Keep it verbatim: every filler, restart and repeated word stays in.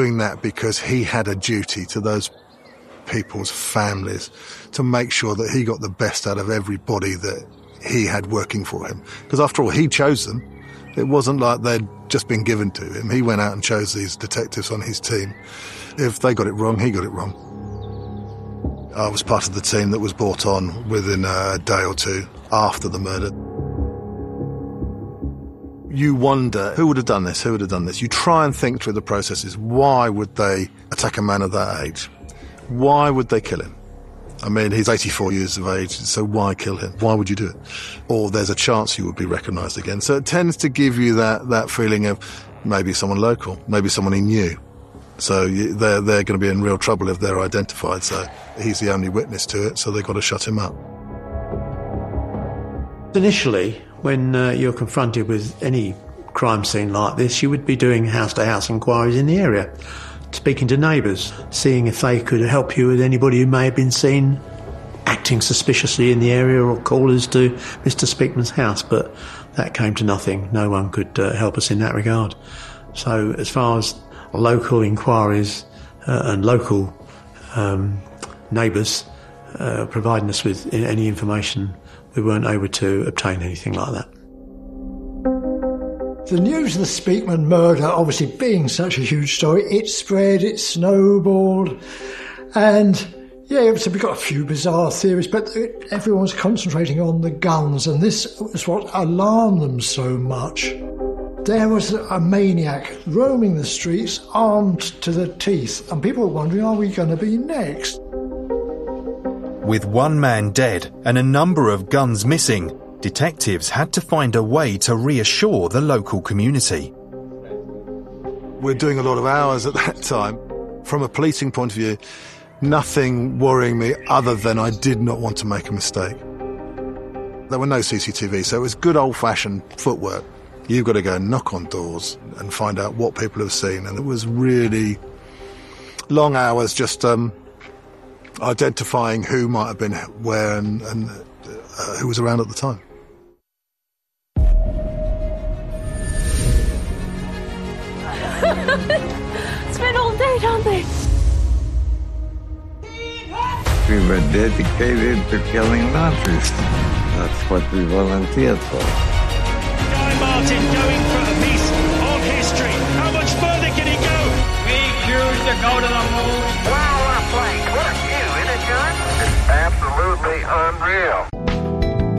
doing that because he had a duty to those people's families to make sure that he got the best out of everybody that he had working for him. Because after all, he chose them. It wasn't like they'd just been given to him. He went out and chose these detectives on his team. If they got it wrong, he got it wrong. I was part of the team that was brought on within a day or two after the murder. You wonder, who would have done this? Who would have done this? You try and think through the processes. Why would they attack a man of that age? Why would they kill him? I mean, he's eighty-four years of age, so why kill him? Why would you do it? Or there's a chance you would be recognised again. So it tends to give you that, that feeling of maybe someone local, maybe someone he knew. So you, they're, they're going to be in real trouble if they're identified. So he's the only witness to it, so they've got to shut him up. Initially, when uh, you're confronted with any crime scene like this, you would be doing house-to-house inquiries in the area, speaking to neighbours, seeing if they could help you with anybody who may have been seen acting suspiciously in the area or callers to Mister Speakman's house. But that came to nothing. No one could uh, help us in that regard. So as far as local inquiries uh, and local um, neighbours uh, providing us with any information, we weren't able to obtain anything like that. The news of the Speakman murder, obviously being such a huge story, it spread, it snowballed, and yeah, so we got a few bizarre theories, but everyone was concentrating on the guns, and this was what alarmed them so much. There was a maniac roaming the streets, armed to the teeth, and people were wondering, are we going to be next? With one man dead and a number of guns missing, detectives had to find a way to reassure the local community. We're doing a lot of hours at that time. From a policing point of view, nothing worrying me other than I did not want to make a mistake. There were no C C T V, so it was good old-fashioned footwork. You've got to go and knock on doors and find out what people have seen. And it was really long hours just um, identifying who might have been where and, and uh, who was around at the time. It's been all day, don't they? We were dedicated to killing Nazis. That's what we volunteered for. Guy Martin going for a piece of history. How much further can he go? We choose to go to the moon. Wow, what a flight. What a view, isn't it, John? It's absolutely unreal.